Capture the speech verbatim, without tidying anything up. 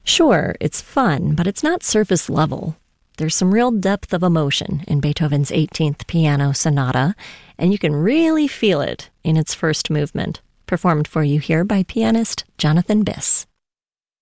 Sure, it's fun, but it's not surface level. There's some real depth of emotion in Beethoven's eighteenth Piano Sonata, and you can really feel it in its first movement. Performed for you here by pianist Jonathan Biss.